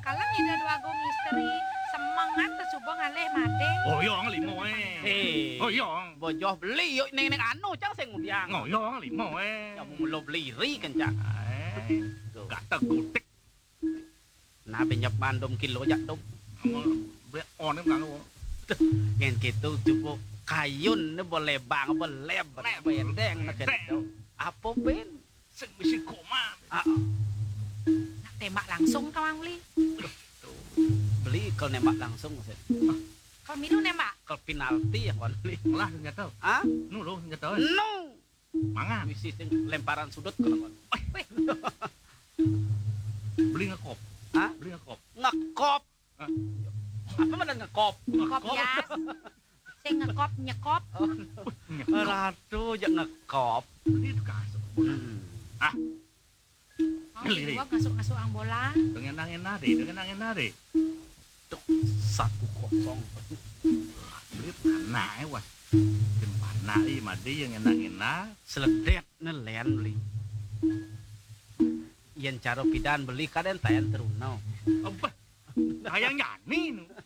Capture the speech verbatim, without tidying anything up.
kalang ida dua gong istri semangat tersubong aleh made. Ngoyong limo eh. Hei. Ngoyong. Bojoh beli yuk neng neng anu cang sing ngudiang. Ngoyong limo eh. Kamu lo beli ri kan cang. Eh. Kata kutik. Nah benyap bandom kilo jak dom. Be on em kan lo. Ngen gitu coba kayun ne boleh bang boleh berdeng nak gitu. Apa ben? Sing mesti koma. Ah, Nak tembak langsung kawang li. beli kalau nembak langsung sih. Kau minum nembak. Kalau penalti ya kon beli. Lah enggak tahu. Ah? Nu lo enggak tahu. No. Mangan. Wisi sing lemparan sudut kalau kon. Beli ngekop. Hah? Beli ngekop. Ngekop. Hah? Apa mana ngekop? Ngekop ya. Sing ngekop nyekop. Ratu jak ngekop. Ini tuh kasut. Hmm. Ah, Oh, dua ngasuk-ngasuk ang bola. dengan angin nade, dengan angin nade. Tuh, satu kosong. Beli panah wah. Jem panah i madi yang enak-enak. Seledet nelen beli. Yen cara pidan beli kaden tayan terunau. Apa? Ayang nyanyi nu.